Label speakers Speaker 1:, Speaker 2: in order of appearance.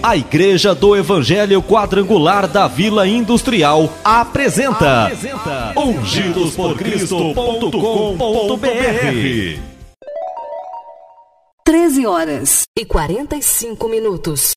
Speaker 1: A Igreja do Evangelho Quadrangular da Vila Industrial apresenta ungidosporcristo.com.br.
Speaker 2: 13h45.